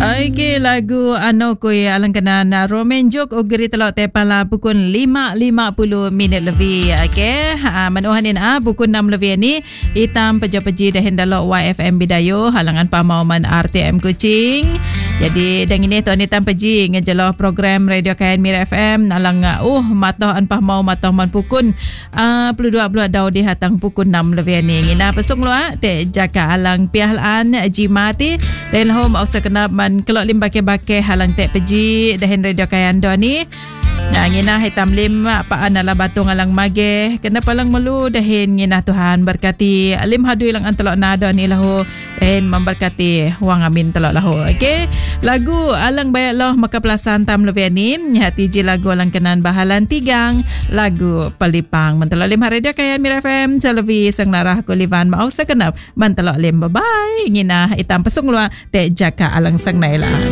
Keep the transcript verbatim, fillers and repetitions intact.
Okey, lagu ano kuy alang kena na Roman Jok ugeri telok tepala pukul lima lima puluh minit lebih. Okey, ha manuhanin ah pukul enam lebih ni hitam peja-peji dah hendalo Y F M Bidayo halangan pamauman R T M Kuching. Jadi dang ini tuan hitam peji ngejelo program Radio K N Mira F M nalang uh matoh an pamau matoh man pukul uh, puluh dua puluh dau di hatang pukul enam lebih ni. Ngina pesung lu ah te jaka alang piahlan jimati dan home ausa kena man kelok lim bake-bake halang tek peji dahin Radio Kayando ni. Nah ngina hitam lim apa anala batung alang mage kena palang melu dahin ngina Tuhan berkati lim hadu ilang antelok nado ni lahu dahin memberkati wang amin telok lahu. Okey, lagu alang bayak loh maka pelasan tam lebih ni hati ji lagu alang kenan bahalan tigang lagu pelipang mentelok lim Radio Kayan Mira F M selebi sang narah kulivan mau sekenap mentelok lim bye bye ngina hitam pesung luar tek jaka alang sang naila.